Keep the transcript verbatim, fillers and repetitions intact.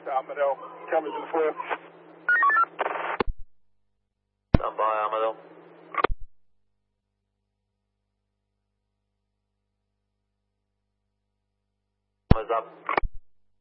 to Almadel. Cameras in the foyer. Stand by, Almadel. Cameras up.